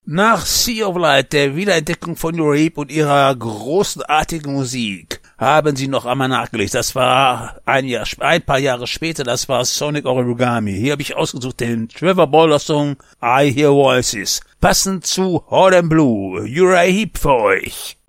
Nach Sea of Light, der Wiederentdeckung von Uriah Heep und ihrer großartigen Musik, haben sie noch einmal nachgelegt. Das war ein paar Jahre später, das war Sonic Origami. Hier habe ich ausgesucht den Trevor Bowler Song I Hear Voices. Passend zu Hot and Blue, Uriah Heep für euch.